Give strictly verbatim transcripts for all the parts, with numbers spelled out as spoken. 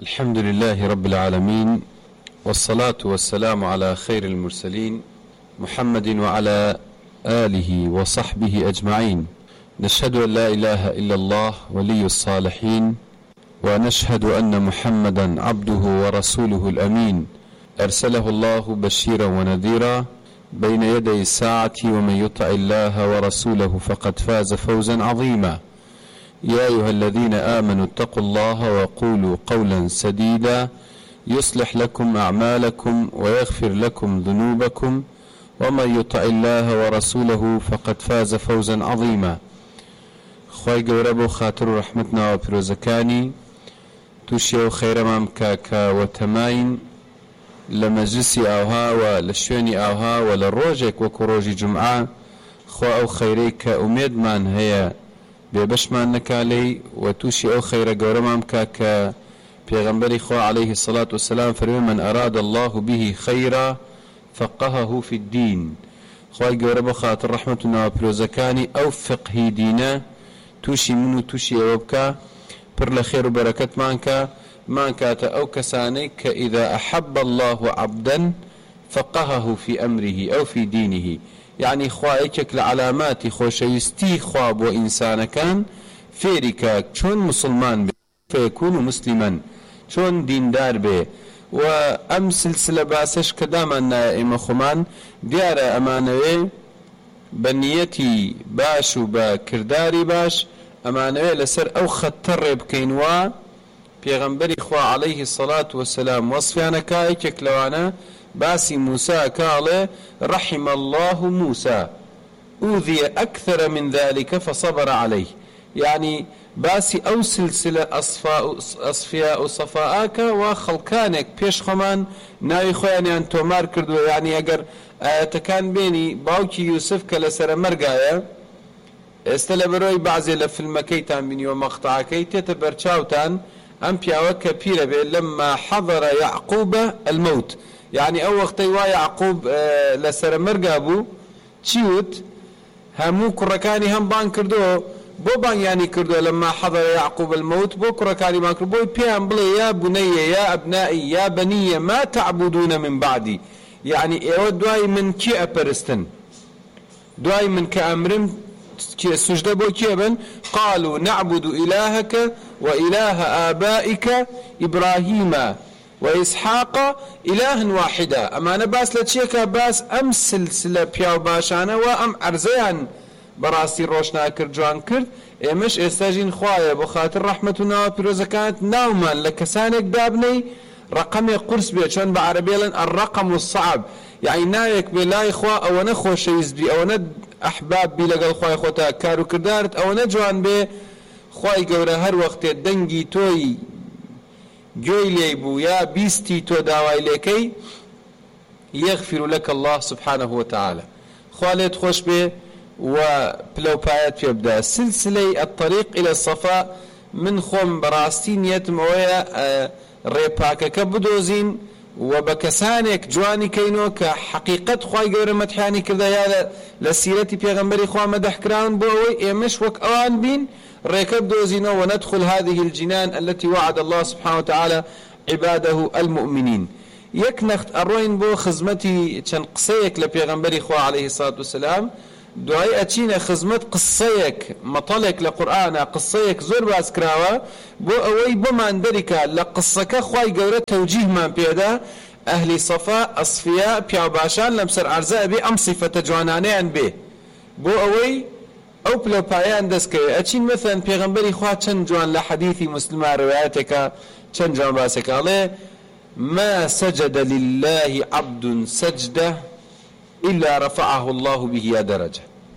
الحمد لله رب العالمين، والصلاة والسلام على خير المرسلين محمد وعلى آله وصحبه أجمعين. نشهد أن لا إله إلا الله ولي الصالحين، ونشهد أن محمدا عبده ورسوله الأمين، أرسله الله بشيرا ونذيرا بين يدي الساعة، ومن يطع الله ورسوله فقد فاز فوزا عظيما. يا أيها الذين آمنوا اتقوا الله وقولوا قولا سديدا يصلح لكم أعمالكم ويغفر لكم ذنوبكم، ومن يطع الله ورسوله فقد فاز فوزا عظيما. خواهي قوربو خاطر رحمتنا وبروزكاني توشيو خير مامكاك وتماين لمجلسي أوها ولشويني أوها وللروجك وكروجي جمعة خوا أو خيريك أميد من هي ببشمان نكالي وتوشي أو خير قورمام كاك بيغنبري خوا عليه الصلاة والسلام فرمي من أراد الله به خيرا فقهه في الدين. خواهي قوربو خاطر رحمتنا وبروزكاني أو فقهي دينا توشي منو توشي أوبكا پر لخير وبركة مانكا مانكاتا أو كسانيك إذا أحب الله عبدا فقهه في أمره أو في دينه، يعني خواهيك لعلامات خوشيستي خواب وإنسان كان فيركا شون مسلمان بي فيكون مسلما، شون ديندار بي. وأم سلسلة باسش كداما نائم خمان ديار أمانوي بنيتي باش وبكرداري باش أمانوي لسر أو خطر بكينوا پیغمبری خوا عليه الصلاة والسلام وصفانا كايك لوانا باسي موسى كاله رحم الله موسى أوذي أكثر من ذلك فصبر عليه، يعني باسي أو سلسلة أصفاء أصفياء صفاءك وخلقانك بيش خمان ناوي خواني أن تومار كردو، يعني أجر تكان بيني باوكي يوسف كالسر مرقايا استلبروي بعضي لفيلم كيتان بني ومقطع كيتة برشاوتان أم بياوك بيرة لما حضر يعقوب الموت، يعني أو وقت يعقوب آه لسر مرقابو تشيوت همو كركاني هم بان كردو بو بان يعني كردو لما حضر يعقوب الموت بو كركاني بان كردو بو بيان بلي يا بني يا أبنائي يا بني ما تعبدون من بعدي، يعني إيو دواي من كي أبرستن دواي من كأمرم سجدة بو كيبن قالوا نعبد إلهك وإله آبائك إبراهيم وإسحاق إله واحدا. أما أنا باس لتشيكا باس أم سلسلة بياو باشانا وأم عرزيان براسي روشنا كر جوان كر إمش استاجين خوايا بخاطر رحمتنا وبروزكانت نوما لكسانك دابني رقمي قرص بيشان بعربيا لن الرقم الصعب، يعني نايك بلاي خوا أو نخو شيز بي أو ند أحباب بي لقل خواي خوتا كارو كردارت أو نجوان بي خواي قورا هر وقت دنگي توي جوي ليبو يا بيستي تو داواي ليكي يغفر لك الله سبحانه وتعالى. خواليت خوش بي وبلو بايات في ابدا سلسلة الطريق إلى الصفاء من خوم براستين يتم ويا ريباكا كبدوزين وبكسانك جواني كينو كحقيقة خواي قورا مدحاني كذا يا لسيرتي بيغمبري خوا مدح كراون بوي يمش وك اوان بين ريكب دوزينو وندخل هذه الجنان التي وعد الله سبحانه وتعالى عباده المؤمنين. يكنخت أروين بو خزمتي كان قصيك لبيغمبري خوا عليه الصلاة والسلام دعاي أتينا خزمت قصيك مطلق لقرآن قصيك زور باسكراوا بو أوي بما اندرك لقصك خواي قورة توجيه من بيدا أهل صفاء أصفياء بياو باشان لمسر عرزاء بي أم صفة جوانانيان بي بو أوي أو بلا بايان دسكي أتين مثلا بيغمبري خواه چند جوان لحديثي مسلمة رواياتك چند جوان باسك عليه ما سجد لله عبد سجدة إلا رفعه الله به درجة.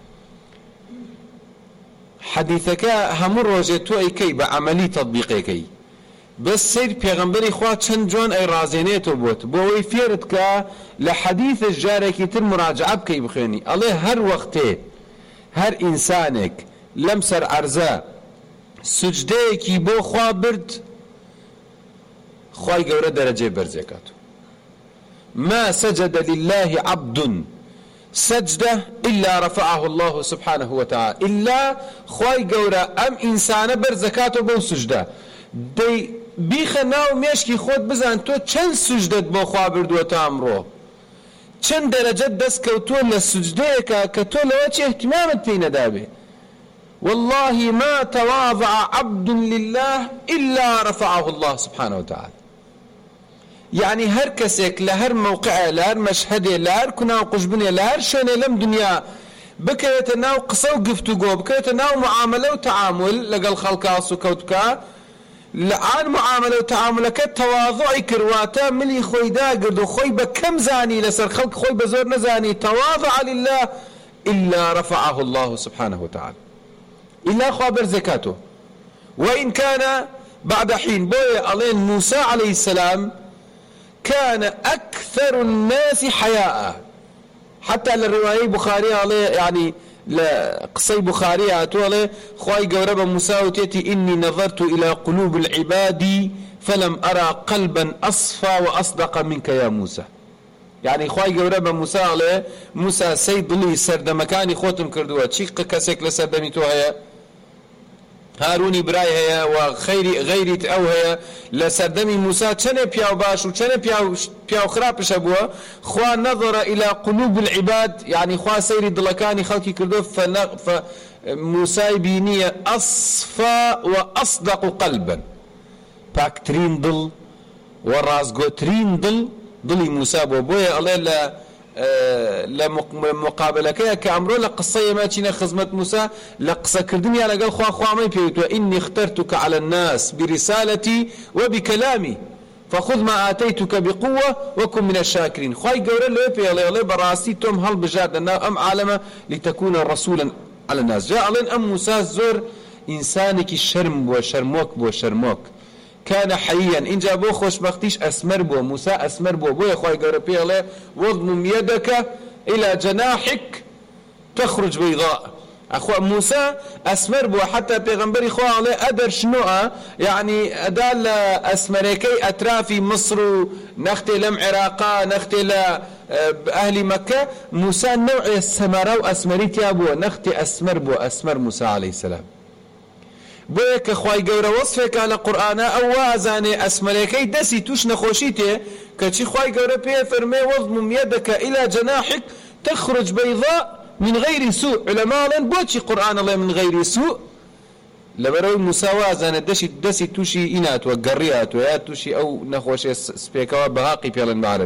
حديثك همر وجدتو أي كي بعملي تطبيقي كي بس سيد بيغمبري خواه چند جوان أي رازينيتو بوت بوي فيرتك لحديث الجاركي تر مراجعة بكي بخيني الله هر وقته هر إنسانك لمسر عرزا سجدهكي بو خواه برد خواهي قورة درجة برزيكاتو. ما سجد لله عبد سجدة إلا رفعه الله سبحانه وتعالى إلا خواهي قورة أم إنسان برزكاته بو سجدة دي بیخە ناو مێشکی خۆت بزان تۆ چەند سوجدەت بۆ خوا بردووە تا ئەمڕۆ، چەند دەرەجەت دەست کەوتووە لە سوجدەیەکە کە تۆ لەوە چی احتیمامت پێی نەدابێ. والله ما تواضع عبد لله إلا رفعه الله سبحانه وتعالى. يعني هر كسك لهر موقع لهر مشهد لهر كنا قجبني لهر شان لم دنيا بكرة ناو قصو قفتقو بكرة ناو معاملة وتعامل لقل خلقاس وكوتكا لعان معاملة وتعاملك تواضعي كرواتا ملي خوي داقرد خوي بكم زاني لسر خلق خوي بزور نزاني تواضع لله إلا رفعه الله سبحانه وتعالى إلا خابر زكاته. وإن كان بعد حين بوي ألين موسى عليه السلام كان أكثر الناس حياء، حتى للرواية بخارية عليه يعني لقصي بخارية أتولي خواي قورب موسى وتيتي إني نظرت إلى قلوب العباد فلم أرى قلبا أصفى وأصدق منك يا موسى. يعني خواي قورب موسى عليه موسى سيد لي سرد مكاني خوتم كردوها شيق كسك لسردمي تو هيا هاروني براي هيا وخيري غيري او هيا لسردمي موسى چنه بياو باش وچنه بياو بياو خرابش ابوه خوا نظر الى قلوب العباد، يعني خوا سيري دلكاني خلقي كردو فموسى بينيه اصفى واصدق قلبا باكترين دل ورازقوترين دل دلي موسى بوبويا الله لا لمقابلة كأمره لقصة ما تشينا خزمة موسى لقصة كردني على قال خوا خوا ما يبيت وإني اخترتك على الناس برسالتي وبكلامي فخذ ما آتيتك بقوة وكن من الشاكرين. خواي قورا له يبي الله الله براسي توم هل بجاد لنا أم عالمة لتكون رسولا على الناس. جاء لين أم موسى زور إنسانك الشرم وشرموك وشرموك كان حيا إن جابوه خوش بختيش أسمر بو موسى أسمر بو بو يا خواهي قربي الله واضمم يدك إلى جناحك تخرج بيضاء. أخوة موسى أسمر بو حتى بيغنبري خواه الله أدر شنوء يعني أدال أسمريكي أترافي مصر نختي لم عراقا نختي لأهل مكة موسى نوع السمراء وأسمريت يا بو نختي أسمر بو أسمر موسى عليه السلام. بويك خواي قورا وصفك على قرآن أو وازاني أسمليكي دسي توش نخوشيته كتشي خواي قورا بيه فرمي واضمم يدك إلى جناحك تخرج بيضاء من غير سوء. علماء لن بوتشي قرآن الله من غير سوء لبروي مساوازاني دسي دسي توشي إنات وقريات ويات توشي أو نخوشي سبيكوا بهاقي بيالا بعرب.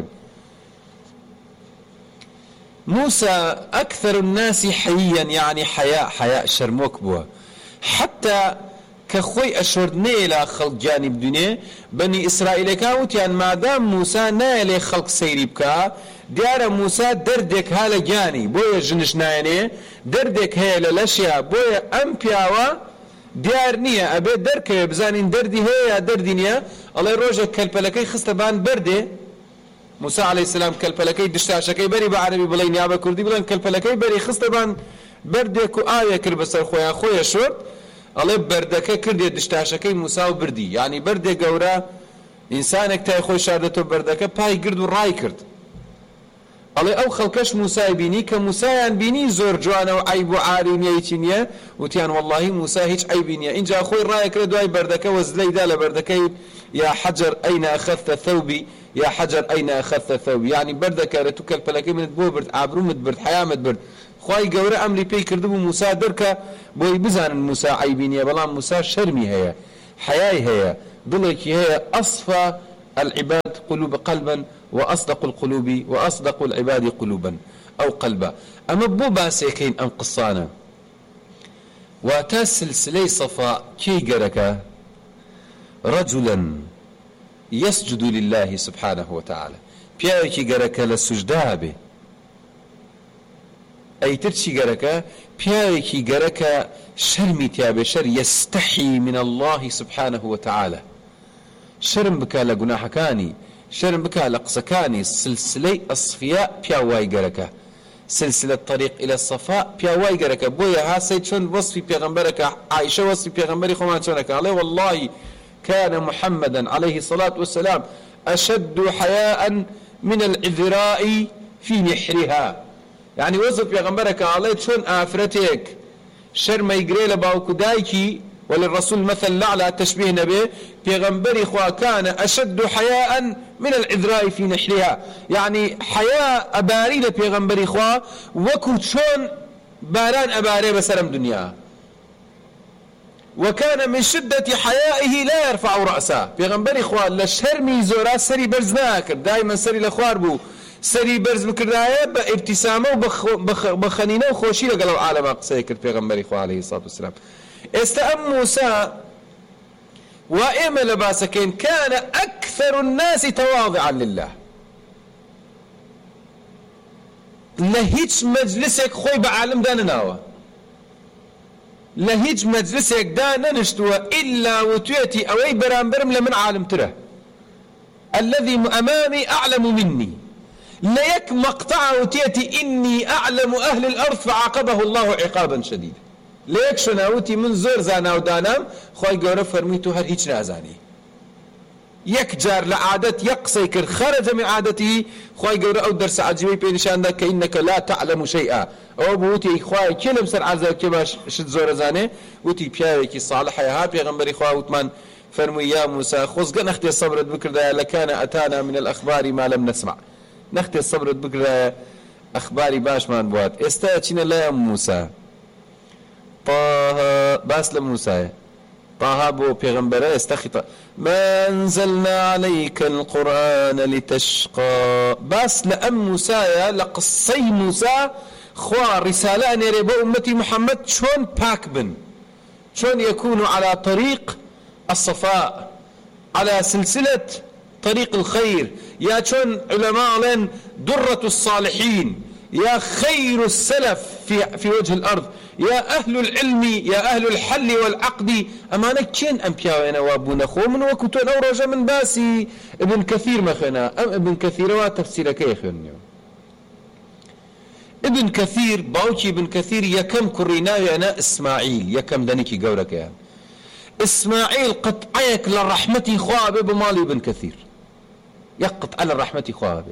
موسى أكثر الناس حيا يعني حياء حياء شرموك بوا حتى كخوي أشردني إلى خلق جانب دنيا بني إسرائيل كاوتيان ما دام موسى نايل خلق سيري بكا ديار موسى دردك هالا جاني بويا جنش نايني دردك هالا الأشياء بويا أمبياوا ديار نية أبي درك بزانين دردي هيا دردي نية الله يروجك كالبلكي خستبان بردي موسى عليه السلام كالبلكي دشتاشكي بري بعربي بلين يابا كردي بلين كالبلكي بري خستبان بردك وآية كربسر خويا خويا شورت الله بردك كردي دشتاشكي موسى وبردي يعني بردك قورا إنسانك تاي خوي شاردته بردك باي قرد وراي كرد الله أو خلقش موسى بيني كموسى بيني زور جوانا وعيب وعاري نيتينيا وتيان والله موسى هيج عيبينيا إن جاء خوي راي كرد واي بردك وزلي دال بردك يا حجر أين أخذت ثوبي يا حجر أين أخذت ثوبي يعني بردك رتوك الفلكي من بوبرد عبرو مدبرد حياة مدبرد خواهي قورا أمري بي كردبو موسى دركا بوي بزان موسى عيبينيا بلان موسى شرمي هيا حياي هيا ضلك هيا أصفى العباد قلوب قلبا وأصدق القلوب وأصدق العباد قلوبا أو قلبا. أما بو باسيكين أم قصانا واتا سلسلي صفاء كي قركا رجلا يسجد لله سبحانه وتعالى بياكي قركا للسجدابه أي ترشي قركا بياكي قركا شرمي تيابي شر يستحي من الله سبحانه وتعالى شرم بكا لقناحكاني شرم بكا لقصكاني سلسلي أصفياء بياواي قركا سلسلة طريق إلى الصفاء بياواي قركا بويا ها سيد شون وصفي بيغمبرك عائشة وصفي بيغمبري خمان شونك عليه والله كان محمدا عليه الصلاة والسلام أشد حياء من العذراء في نحرها يعني وصف بيغمبرك عليه شون آفرتك شر ما يقري لباوكو دايكي وللرسول مثل الأعلى تشبيه نبي بيغنبري خوا كان أشد حياء من العذراء في نحرها، يعني حياء أباري لبيغنبري خوا وكو شون باران أباري بسلام دنيا، وكان من شدة حيائه لا يرفع رأسه. بيغنبري خوا لشرمي زورا سري برز ناكر، دائما سري لخوار بو سري برز بكردايا بابتسامة وبخنينة وخوشي لقل العالم أقصيكر بيغنبري خوا عليه الصلاة والسلام. استأم موسى وإما لباسكين كان أكثر الناس تواضعا لله. لهيج مجلسك خوي بعالم دانا ناوى، لهيج مجلسك دانا نشتوى إلا وتيتي أوي برامبرم لمن عالم تره الذي أمامي أعلم مني، ليك مقطع وتيتي إني أعلم أهل الأرض فعاقبه الله عقابا شديدا. ليك شناوتي من زور زانا ودانام خوي قورا فرميتو هر هيج نازاني يك جار لعادت يقصي كر خرج من عادته خوي قورا أو درس عجيبي بينشان ذاك إنك لا تعلم شيئا أو بوتي خوي كلم سر عزا كما شد زور زاني وتي بياويكي صالحة يا هاب يغنبري خوي وتمان فرمي يا موسى خص نختي الصبر بكر دا لكان أتانا من الأخبار ما لم نسمع. نختي الصبر بكر أخباري باش ما نبوات استاتينا لا يا موسى طه باس لموسى طه بو پیغمبره استخطا ما انزلنا عليك القرآن لتشقى باس لأم موسى لقصي موسى خوا رسالة نريبو أمتي محمد شون باك بن شون يكونوا على طريق الصفاء على سلسلة طريق الخير، يا شون علماء لين درة الصالحين، يا خير السلف في في وجه الأرض، يا أهل العلم يا أهل الحل والعقد. أمانة كين أمبياوين وابونا خو من وكتون أو رجا من باسي ابن كثير مخنا أم ابن كثير وتفسير كيخني ابن كثير باوكي ابن كثير يكم كريناوي أنا إسماعيل يكم دنيكي قولك يعني إسماعيل قطعيك للرحمة خوابه بمالي ابن كثير يقطع على الرحمة خوابه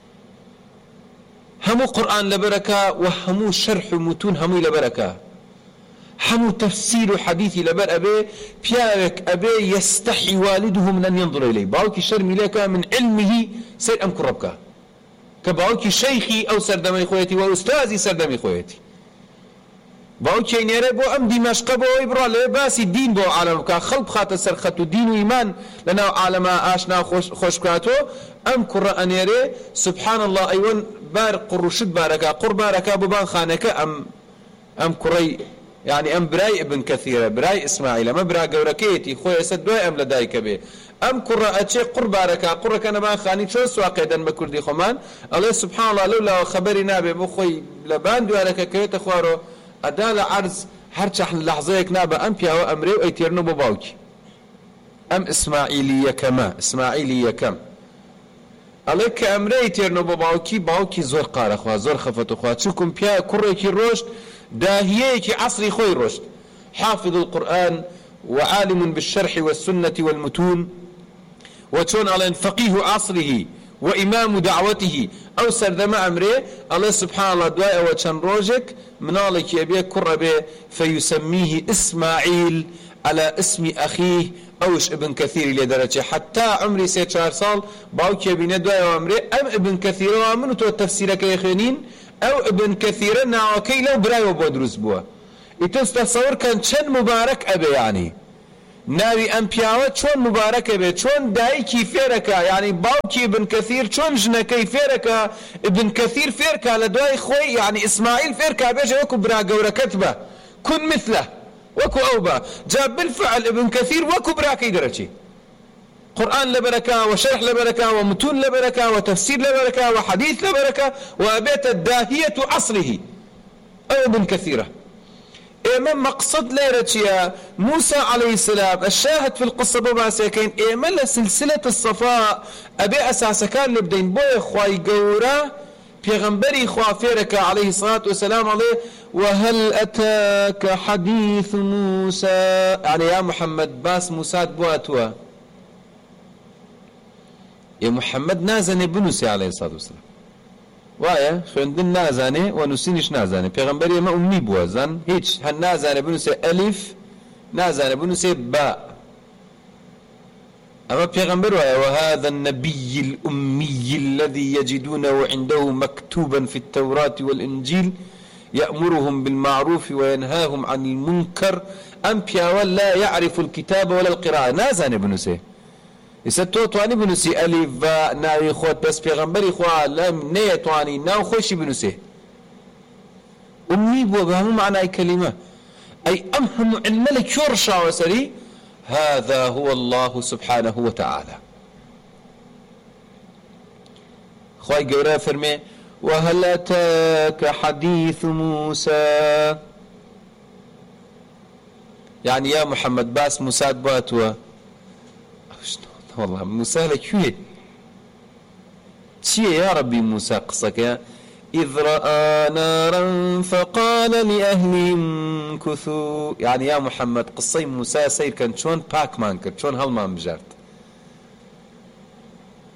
همو قرآن لبركة وهمو شرح متون همو لبركة همو تفسير حديثي لبر أبي بيارك أبي يستحي والده من أن ينظر إليه باوكي شرمي لك من علمه سير أم كربك كباوكي شيخي أو سردمي خويتي وأستاذي سردمي خويتي باوكي نيري بو أم دمشق بو إبرا لباسي الدين بو عالمك خلق خاطر سرخط دين وإيمان لنا عالم آشنا خوش, خوش كاتو أم كرة أنيري سبحان الله أيوان بار قرشد باركا قر باركا ببان خانك أم أم كري يعني أم براي ابن كثير براي إسماعيل ما برا قوركيتي خويا سدوي أم لدايك به أم كرة أتشي قر باركا قر كان بان خاني شو سواقيدا بكردي خمان الله سبحان الله لولا خبري نابي بخوي لبان دوارك كيت أخوارو أدال عرض هرشح لحظيك نابا أم بيا وأمري وأيتيرنو بباوكي أم إسماعيلية كما إسماعيلية كم عليك أمري تيرنو بباوكي باوكي زور قار أخوة زور خفت أخوة تشوكم بيا كريكي رشد داهيكي عصري خوي رشد حافظ القرآن وعالم بالشرح والسنة والمتون وتون على فقيه عصره وإمام دعوته أو سردما أمري الله سبحانه الله دعاء وشان روجك منالك يبيه كربه فيسميه إسماعيل على اسم أخيه أوش ابن كثير لدرجة حتى عمري سيد شهر صال باوكي بين دعاء وأمري أم ابن كثير ومنو تو التفسير كيخينين أو ابن كثير ناوكي لو براي وبودرس بوا يتصور كان شن مبارك أبي يعني ناوي أمبياوة شون مباركة بيت شون دايكي فيركا يعني باوكي ابن كثير شون جنكي فيركا ابن كثير فيركا لدواي خوي يعني إسماعيل فيركا بيجا وكو برا قورا كتبة كن مثله وكو أوبا جاب بالفعل ابن كثير وكو برا كي درجي قرآن لبركة وشرح لبركة ومتون لبركة وتفسير لبركة وحديث لبركة وأبيت الداهية أصله أو ابن كثيرة إيمان مقصد ليرتشيا موسى عليه السلام الشاهد في القصة بباسيكين إيمان لسلسلة الصفاء أبي أساس كان لبدين بوي خواي قورا بيغنبري خوافيرك عليه الصلاة والسلام عليه وهل أتاك حديث موسى يعني يا محمد باس موسى بواتوا يا محمد نازني بنوسي عليه الصلاة والسلام وايا خوندن نازانه و نوسینش نازانه پیغمبر ما امی بوزن هیچ هن نازانه بنوسه الف نازانه بنووسێ با أما پیغمبر وهذا النبي الأمي الذي يجدونه عنده مكتوبا في التوراة والإنجيل يأمرهم بالمعروف وينهاهم عن المنكر أم بياول لا يعرف الكتاب ولا القراءة نازانه بنووسێ ئێستا تۆ توانی بنووسی ئەلیف بە ناوی خۆت بەس پێغەمبەری خوا لەم نەیەتوانی ناو خۆشی بنووسێ ئومی بووە بە هەموو معنای کەلیمە ئەی ئەم هەموو علمە لە کێ ڕشاوە سەری هذا هو الله سبحانه وتعالى خواهي قورا فرمي وهل أتاك حديث موسى يعني يا محمد باس موسى باتوا والله موسى لكوية شيء يا ربي موسى قصك إذ رأى نارا فقال لأهلهم كثوا يعني يا محمد قصي موسى سير كان شون باك مان كرد شون هالمان بجارت